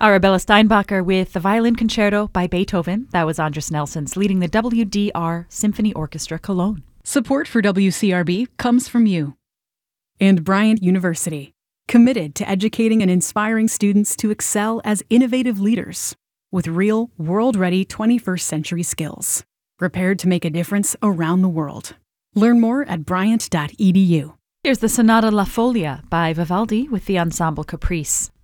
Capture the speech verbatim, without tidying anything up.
Arabella Steinbacher with the Violin Concerto by Beethoven. That was Andras Nelsons leading the W D R Symphony Orchestra Cologne. Support for W C R B comes from you. And Bryant University, committed to educating and inspiring students to excel as innovative leaders with real, world-ready twenty-first century skills, prepared to make a difference around the world. Learn more at bryant dot e d u. Here's the Sonata La Folia by Vivaldi with the Ensemble Caprice.